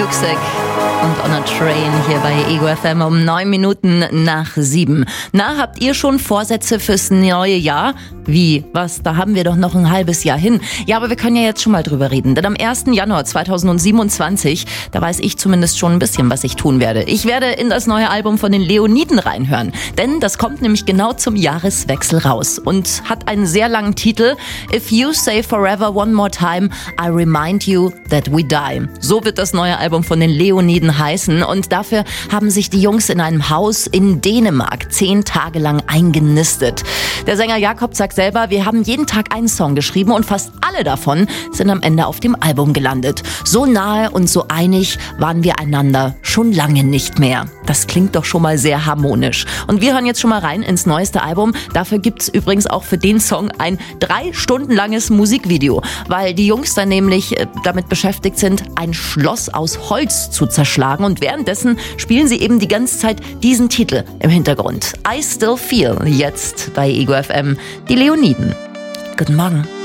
Luxek und On a Train hier bei Ego FM um 9 Minuten nach 7. Na, habt ihr schon Vorsätze fürs neue Jahr? Wie? Was? Da haben wir doch noch ein halbes Jahr hin. Ja, aber wir können ja jetzt schon mal drüber reden. Denn am 1. Januar 2027, da weiß ich zumindest schon ein bisschen, was ich tun werde. Ich werde in das neue Album von den Leoniden reinhören. Denn das kommt nämlich genau zum Jahreswechsel raus und hat einen sehr langen Titel. If you say forever one more time, I remind you that we die. So wird das neue Album von den Leoniden heißen. Und dafür haben sich die Jungs in einem Haus in Dänemark 10 Tage lang eingenistet. Der Sänger Jakob sagt selber, wir haben jeden Tag einen Song geschrieben und fast alle davon sind am Ende auf dem Album gelandet. So nahe und so einig waren wir einander schon lange nicht mehr. Das klingt doch schon mal sehr harmonisch. Und wir hören jetzt schon mal rein ins neueste Album. Dafür gibt's übrigens auch für den Song ein 3 Stunden langes Musikvideo, weil die Jungs dann nämlich damit beschäftigt sind, ein Schloss aus Holz zu zerschlagen. Und währenddessen spielen sie eben die ganze Zeit diesen Titel im Hintergrund. I Still Feel, jetzt bei Ego FM, die Leoniden. Guten Morgen.